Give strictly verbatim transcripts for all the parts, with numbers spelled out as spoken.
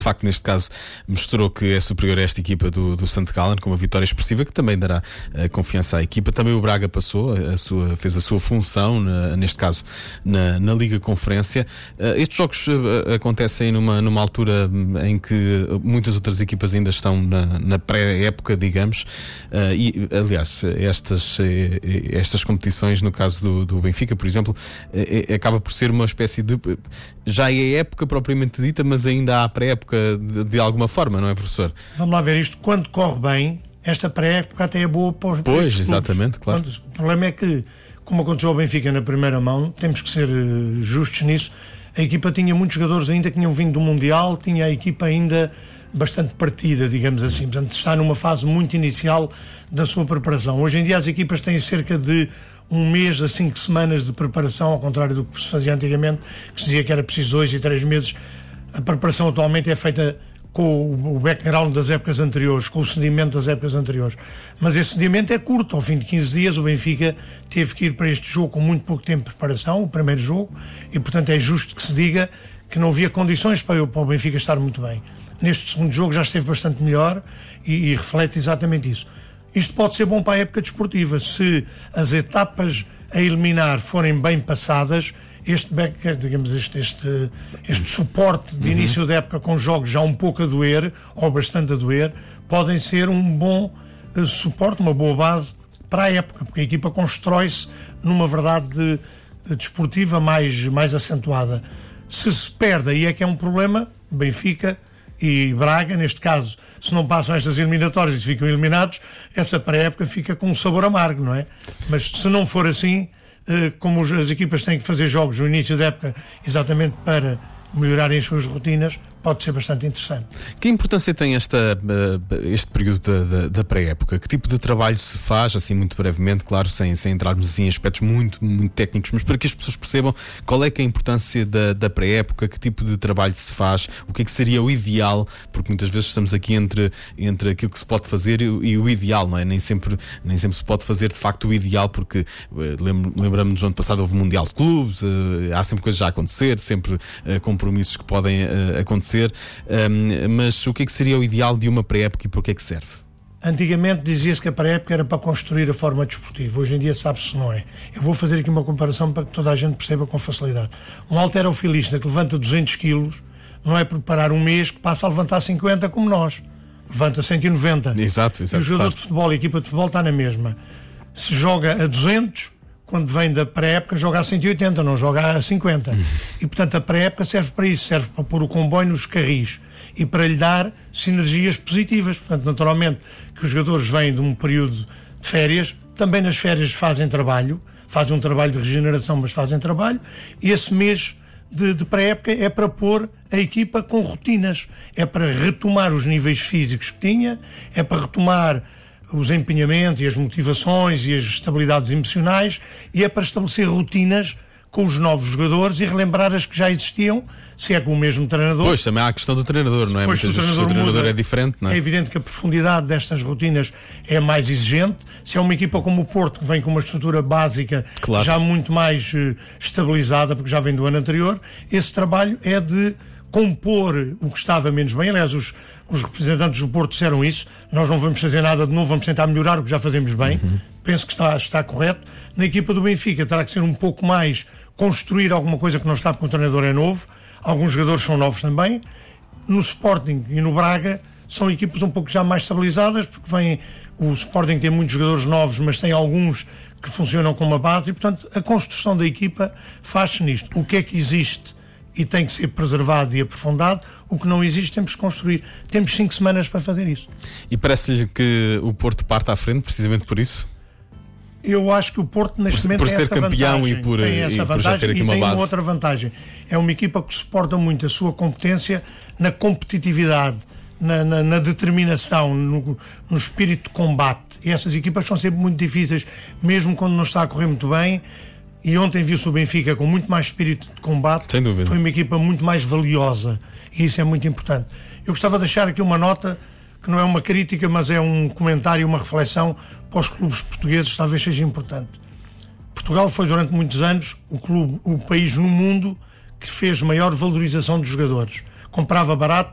De facto, neste caso, mostrou que é superior a esta equipa do, do Santo Gallen, com uma vitória expressiva que também dará uh, confiança à equipa. Também o Braga passou, a sua, fez a sua função, na, neste caso, na, na Liga Conferência. Uh, estes jogos uh, acontecem numa, numa altura em que muitas outras equipas ainda estão na, na pré-época, digamos. Uh, e, aliás, estas, estas competições, no caso do, do Benfica, por exemplo, uh, acaba por ser uma espécie de... Já é época propriamente dita, mas ainda há pré-época De, de alguma forma, não é, professor? Vamos lá ver isto. Quando corre bem, esta pré-época até é boa para os Pois, exatamente, claro. Quando, o problema é que, como aconteceu ao Benfica na primeira mão, temos que ser uh, justos nisso. A equipa tinha muitos jogadores ainda que tinham vindo do Mundial, tinha a equipa ainda bastante partida, digamos assim. Portanto, está numa fase muito inicial da sua preparação. Hoje em dia as equipas têm cerca de um mês a cinco semanas de preparação, ao contrário do que se fazia antigamente, que se dizia que era preciso dois e três meses. A preparação atualmente é feita com o background das épocas anteriores, com o sedimento das épocas anteriores. Mas esse sedimento é curto. Ao fim de quinze dias, o Benfica teve que ir para este jogo com muito pouco tempo de preparação, o primeiro jogo, e, portanto, é justo que se diga que não havia condições para o Benfica estar muito bem. Neste segundo jogo já esteve bastante melhor e, e reflete exatamente isso. Isto pode ser bom para a época desportiva. Se as etapas a eliminar forem bem passadas, este back, digamos, este, este, este suporte de início da época com jogos já um pouco a doer, ou bastante a doer, podem ser um bom uh, suporte, uma boa base para a época, porque a equipa constrói-se numa verdade de, de desportiva mais, mais acentuada. Se se perde, aí é que é um problema. Benfica e Braga, neste caso, se não passam estas eliminatórias e ficam eliminados, essa pré-época fica com um sabor amargo, não é? Mas se não for assim, como as equipas têm que fazer jogos no início da época exatamente para melhorarem as suas rotinas, pode ser bastante interessante. Que importância tem esta, este período da, da, da pré-época? Que tipo de trabalho se faz, assim muito brevemente, claro, sem, sem entrarmos assim, em aspectos muito, muito técnicos, mas para que as pessoas percebam qual é que é a importância da, da pré-época, que tipo de trabalho se faz, o que é que seria o ideal, porque muitas vezes estamos aqui entre, entre aquilo que se pode fazer e, e o ideal, não é? Nem sempre, nem sempre se pode fazer de facto o ideal, porque lembramos-nos do ano passado houve o Mundial de Clubes, há sempre coisas a acontecer, sempre compromissos que podem acontecer. Um, mas o que é que seria o ideal de uma pré-época e para o que é que serve? Antigamente dizia-se que a pré-época era para construir a forma desportiva. Hoje em dia sabe-se não é. Eu vou fazer aqui uma comparação para que toda a gente perceba com facilidade. Um halterofilista que levanta duzentos quilos não é preparar um mês que passa a levantar cinquenta como nós. Levanta cento e noventa. Exato, exato. E o jogador claro. de futebol, a equipa de futebol está na mesma. Se joga a duzentos, quando vem da pré-época, joga a cento e oitenta, não joga a cinquenta. E, portanto, a pré-época serve para isso, serve para pôr o comboio nos carris e para lhe dar sinergias positivas. Portanto, naturalmente, que os jogadores vêm de um período de férias, também nas férias fazem trabalho, fazem um trabalho de regeneração, mas fazem trabalho, e esse mês de, de pré-época é para pôr a equipa com rotinas, é para retomar os níveis físicos que tinha, é para retomar os empenhamentos e as motivações e as estabilidades emocionais, e é para estabelecer rotinas com os novos jogadores e relembrar as que já existiam, se é com o mesmo treinador. Pois, também há a questão do treinador, não é? Muitas vezes o treinador, o treinador é diferente, não é? É evidente que a profundidade destas rotinas é mais exigente. Se é uma equipa como o Porto, que vem com uma estrutura básica claro. já muito mais uh, estabilizada, porque já vem do ano anterior, esse trabalho é de compor o que estava menos bem. Aliás, os, os representantes do Porto disseram isso. Nós não vamos fazer nada de novo, vamos tentar melhorar o que já fazemos bem. Uhum. Penso que está, está correto. Na equipa do Benfica terá que ser um pouco mais construir alguma coisa que não está, porque o treinador é novo. Alguns jogadores são novos também. No Sporting e no Braga são equipas um pouco já mais estabilizadas, porque vem, o Sporting tem muitos jogadores novos, mas tem alguns que funcionam como a base, e portanto a construção da equipa faz-se nisto. O que é que existe e tem que ser preservado e aprofundado, o que não existe temos que construir. Temos cinco semanas para fazer isso. E parece-lhe que o Porto parte à frente precisamente por isso? Eu acho que o Porto neste por, momento por tem ser essa campeão vantagem. e por, tem essa e vantagem por já ter aqui e uma tem base. uma outra vantagem. É uma equipa que suporta muito a sua competência na competitividade, na, na, na determinação, no, no espírito de combate. E essas equipas são sempre muito difíceis, mesmo quando não está a correr muito bem. E ontem viu-se o Benfica com muito mais espírito de combate. Sem dúvida. Foi uma equipa muito mais valiosa e isso é muito importante. Eu gostava de deixar aqui uma nota que não é uma crítica, mas é um comentário, uma reflexão para os clubes portugueses, talvez seja importante. Portugal foi durante muitos anos o clube, o país no mundo que fez maior valorização dos jogadores. Comprava barato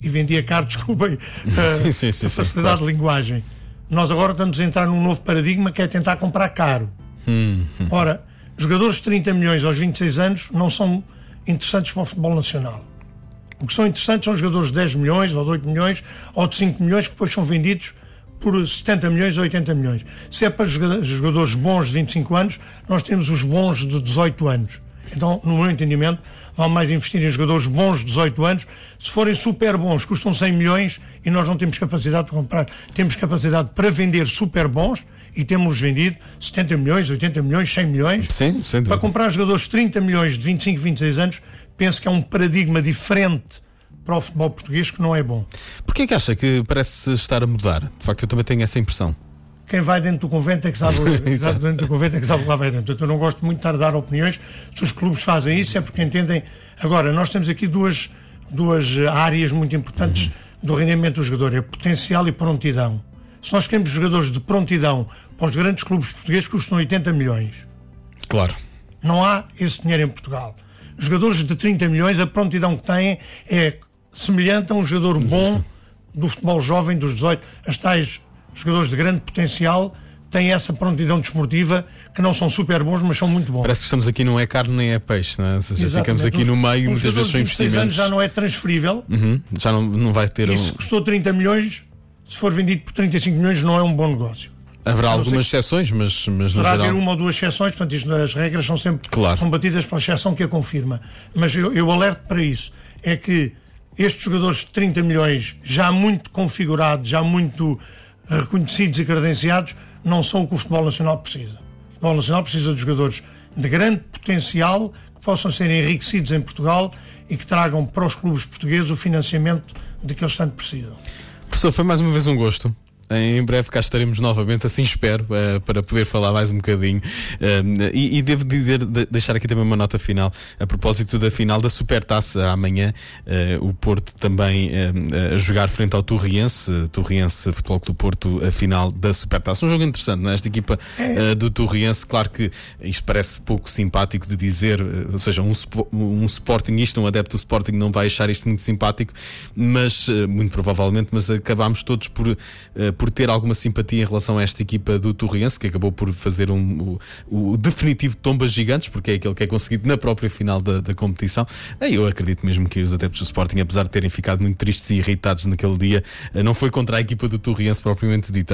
e vendia caro, desculpem sim, sim, sim, a sim, facilidade claro. de linguagem. Nós agora estamos a entrar num novo paradigma que é tentar comprar caro. Hum, hum. Ora, jogadores de trinta milhões aos vinte e seis anos não são interessantes para o futebol nacional. O que são interessantes são jogadores de dez milhões, ou de oito milhões, ou de cinco milhões, que depois são vendidos por setenta milhões ou oitenta milhões. Se é para jogadores bons de vinte e cinco anos, nós temos os bons de dezoito anos. Então, no meu entendimento, vale mais investir em jogadores bons de dezoito anos. Se forem super bons, custam cem milhões e nós não temos capacidade para comprar. Temos capacidade para vender super bons e temos vendido setenta milhões, oitenta milhões, cem milhões. Sim, sem dúvida. Para comprar jogadores de trinta milhões de vinte e cinco, vinte e seis anos, penso que é um paradigma diferente para o futebol português que não é bom. Porquê é que acha que parece estar a mudar? De facto, eu também tenho essa impressão. Quem vai dentro do convento é que sabe, dentro do convento é que sabe o que lá vai dentro. Então, eu não gosto muito de estar a dar opiniões. Se os clubes fazem isso é porque entendem. Agora, nós temos aqui duas, duas áreas muito importantes uhum. do rendimento do jogador: é potencial e prontidão. Se nós queremos jogadores de prontidão para os grandes clubes portugueses, custam oitenta milhões. Claro. Não há esse dinheiro em Portugal. Jogadores de trinta milhões, a prontidão que têm é semelhante a um jogador bom do futebol jovem dos dezoito. As tais jogadores de grande potencial têm essa prontidão desportiva, que não são super bons, mas são muito bons. Parece que estamos aqui, não é carne nem é peixe, não é? Ou seja, ficamos aqui no meio e muitas vezes são investimentos. anos já não é transferível. Uhum. Já não, não vai ter e um... se custou trinta milhões, se for vendido por trinta e cinco milhões, não é um bom negócio. Haverá algumas exceções, mas, mas no geral... geral... haver uma ou duas exceções, portanto isto, as regras são sempre claro. combatidas pela exceção que a confirma. Mas eu, eu alerto para isso. É que estes jogadores de trinta milhões, já muito configurados, já muito reconhecidos e credenciados, não são o que o futebol nacional precisa. O futebol nacional precisa de jogadores de grande potencial, que possam ser enriquecidos em Portugal e que tragam para os clubes portugueses o financiamento de que eles tanto precisam. Professor, foi mais uma vez um gosto. Em breve cá estaremos novamente, assim espero, uh, para poder falar mais um bocadinho. Uh, e, e devo dizer, de, deixar aqui também uma nota final, a propósito da final da Supertaça amanhã. Uh, o Porto também uh, a jogar frente ao Torriense, Torriense Futebol Clube Porto, a final da Supertaça. Um jogo interessante, não é? Esta equipa uh, do Torriense, claro que isto parece pouco simpático de dizer, uh, ou seja, um, um Sportingista, um adepto do Sporting não vai achar isto muito simpático, mas, uh, muito provavelmente, mas acabámos todos por... Uh, por ter alguma simpatia em relação a esta equipa do Torriense, que acabou por fazer um, o, o definitivo tombas gigantes, porque é aquele que é conseguido na própria final da, da competição. Eu acredito mesmo que os adeptos do Sporting, apesar de terem ficado muito tristes e irritados naquele dia, não foi contra a equipa do Torriense propriamente dita,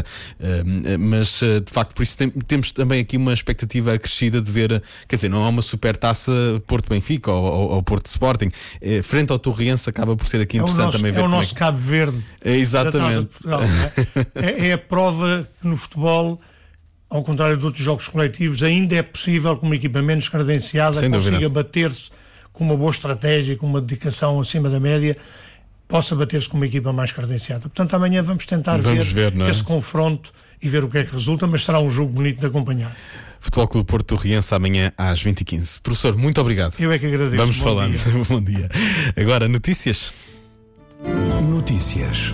mas de facto por isso tem, temos também aqui uma expectativa acrescida de ver, quer dizer, não há uma Supertaça Porto-Benfica ou, ou, ou Porto-Sporting, frente ao Torriense acaba por ser aqui interessante é nosso, também ver é o como nosso é que... Cabo Verde é, exatamente. Portugal, não é? É, é a prova que no futebol, ao contrário de outros jogos coletivos, ainda é possível que uma equipa menos credenciada Sem consiga dúvida. bater-se com uma boa estratégia, com uma dedicação acima da média, possa bater-se com uma equipa mais credenciada. Portanto, amanhã vamos tentar vamos ver, ver, esse confronto e ver o que é que resulta, mas será um jogo bonito de acompanhar. Futebol Clube Porto Torriense amanhã às vinte e quinze. Professor, muito obrigado. Eu é que agradeço. Vamos Bom falando. Dia. Bom dia. Agora, notícias. Notícias.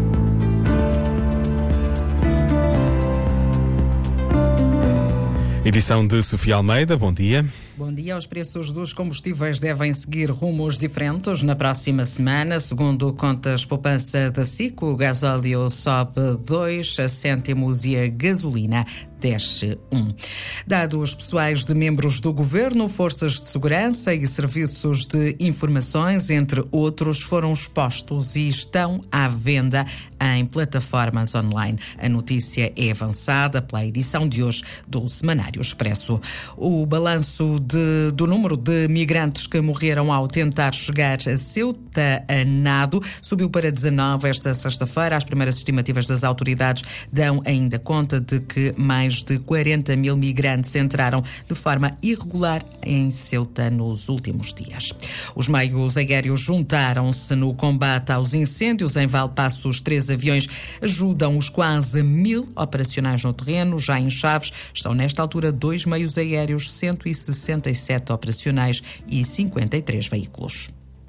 Edição de Sofia Almeida, bom dia. Bom dia. Os preços dos combustíveis devem seguir rumos diferentes na próxima semana. Segundo contas poupança da S I C, o gasóleo sobe dois cêntimos e a gasolina desce um. Dados pessoais de membros do governo, forças de segurança e serviços de informações, entre outros, foram expostos e estão à venda em plataformas online. A notícia é avançada pela edição de hoje do Semanário Expresso. O balanço de, do número de migrantes que morreram ao tentar chegar a Ceuta a nado subiu para dezanove esta sexta-feira. As primeiras estimativas das autoridades dão ainda conta de que mais de quarenta mil migrantes entraram de forma irregular em Ceuta nos últimos dias. Os meios aéreos juntaram-se no combate aos incêndios em Valpasso. Os três aviões ajudam os quase mil operacionais no terreno. Já em Chaves estão nesta altura dois meios aéreos, cento e sessenta e sete operacionais e cinquenta e três veículos.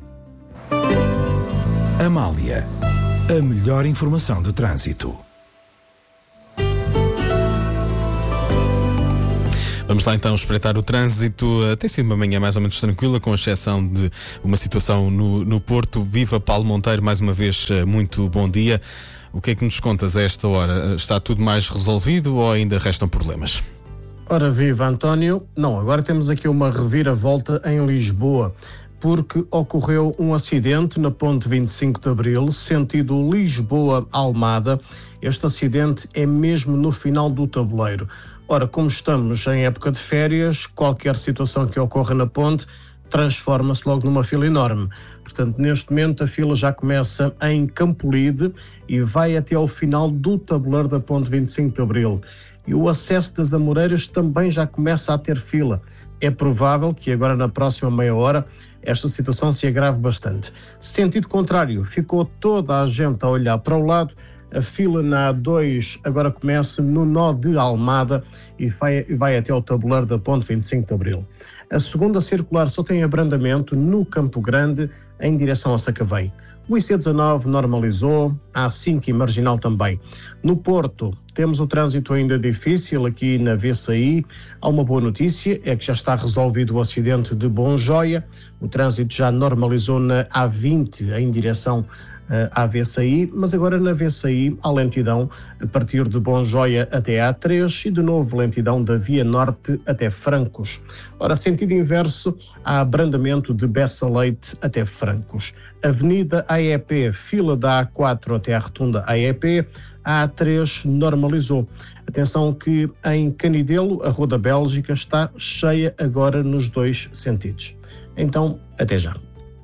Amália, a melhor informação de trânsito. Vamos lá então espreitar o trânsito. Tem sido uma manhã mais ou menos tranquila, com exceção de uma situação no, no Porto. Viva Paulo Monteiro, mais uma vez, muito bom dia. O que é que nos contas a esta hora? Está tudo mais resolvido ou ainda restam problemas? Ora, viva António. Não, agora temos aqui uma reviravolta em Lisboa, porque ocorreu um acidente na ponte vinte e cinco de Abril, sentido Lisboa-Almada. Este acidente é mesmo no final do tabuleiro. Ora, como estamos em época de férias, qualquer situação que ocorra na ponte transforma-se logo numa fila enorme. Portanto, neste momento a fila já começa em Campolide e vai até ao final do tabuleiro da ponte vinte e cinco de Abril. E o acesso das Amoreiras também já começa a ter fila. É provável que agora na próxima meia hora esta situação se agrave bastante. Sentido contrário, ficou toda a gente a olhar para o lado. A fila na A dois agora começa no nó de Almada e vai, vai até ao tabuleiro da ponte vinte e cinco de Abril. A segunda circular só tem abrandamento no Campo Grande em direção a Sacavém. O I C dezanove normalizou, a A cinco e Marginal também. No Porto temos o trânsito ainda difícil aqui na V C I. Há uma boa notícia, é que já está resolvido o acidente de Bonjoia. O trânsito já normalizou na A vinte em direção à V C I, mas agora na V C I há lentidão a partir de Bonjoia até A três e de novo lentidão da Via Norte até Francos. Ora, sentido inverso, há abrandamento de Bessa Leite até Francos. Avenida A E P, fila da A quatro até à rotunda A E P, a A três normalizou. Atenção que em Canidelo, a Rua da Bélgica está cheia agora nos dois sentidos. Então, até já.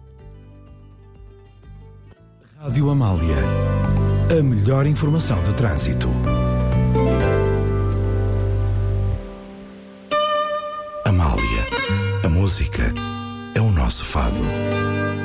Rádio Amália, a melhor informação de trânsito. Amália, a música é o nosso fado.